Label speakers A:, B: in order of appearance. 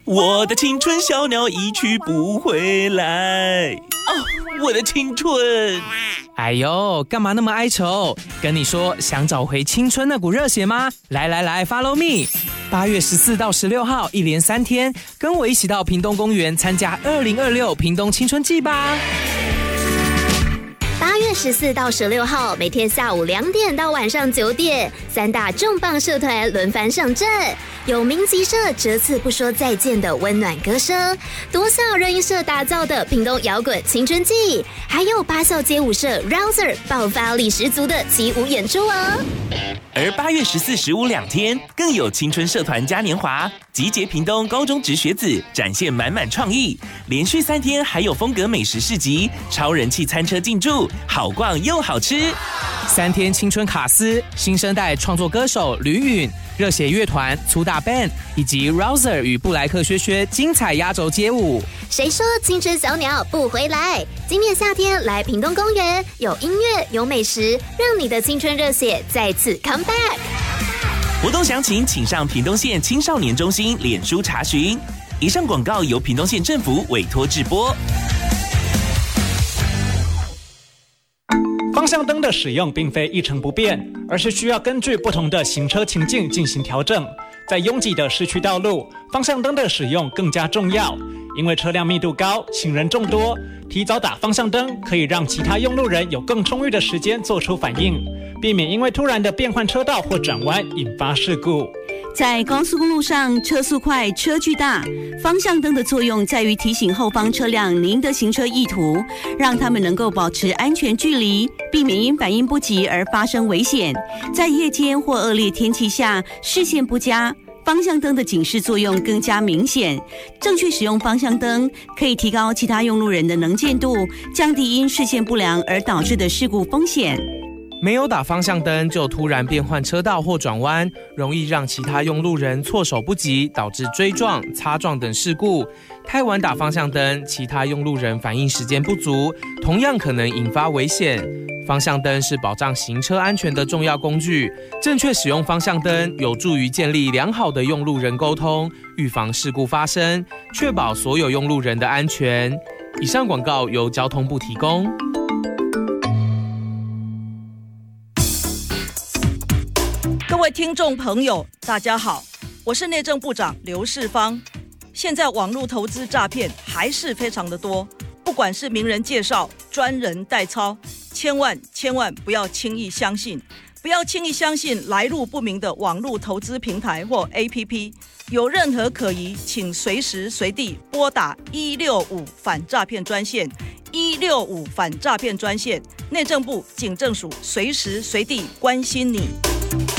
A: 我的青春小鸟一去不回来。我的青春。
B: 哎呦，干嘛那么哀愁？跟你说，想找回青春那股热血吗？来 ，Follow me。8月14到16号，一连3天，跟我一起到屏东公园参加2026屏东青春季吧。
C: 8月14到16号，每天下午2点到晚上9点，3大重磅社团轮番上阵，有明集社这次不说再见的温暖歌声，多校热音社打造的屏东摇滚青春季，还有8校街舞社 Rouser 爆发力十足的起舞演出哦。
A: 而8月14、152天，更有青春社团嘉年华，集结屏东高中职学子，展现满满创意。连续3天还有风格美食市集、超人气餐车进驻，好逛又好吃。
B: 3天青春卡司，新生代创作歌手吕允、热血乐团粗大 band 以及 Rouser 与布莱克薛薛精彩压轴街舞。
C: 谁说青春小鸟不回来？今年夏天来屏东公园，有音乐有美食，让你的青春热血再次 come back。
A: 活动详情请上屏东县青少年中心脸书查询。以上广告由屏东县政府委托制播。
D: 方向灯的使用并非一成不变，而是需要根据不同的行车情境进行调整。在拥挤的市区道路，方向灯的使用更加重要，因为车辆密度高，行人众多，提早打方向灯可以让其他用路人有更充裕的时间做出反应，避免因为突然的变换车道或转弯引发事故。
E: 在高速公路上，车速快，车距大，方向灯的作用在于提醒后方车辆您的行车意图，让他们能够保持安全距离，避免因反应不及而发生危险。在夜间或恶劣天气下，视线不佳，方向灯的警示作用更加明显。正确使用方向灯，可以提高其他用路人的能见度，降低因视线不良而导致的事故风险。
B: 没有打方向灯就突然变换车道或转弯，容易让其他用路人措手不及，导致追撞、擦撞等事故。太晚打方向灯，其他用路人反应时间不足，同样可能引发危险。方向灯是保障行车安全的重要工具，正确使用方向灯有助于建立良好的用路人沟通，预防事故发生，确保所有用路人的安全。以上广告由交通部提供。
F: 各位听众朋友，大家好，我是内政部长刘世芳。现在网络投资诈骗还是非常的多，不管是名人介绍、专人代操，千万不要轻易相信，不要轻易相信来路不明的网络投资平台或 APP。有任何可疑，请随时随地拨打165反诈骗专线，165反诈骗专线，内政部警政署随时随地关心你。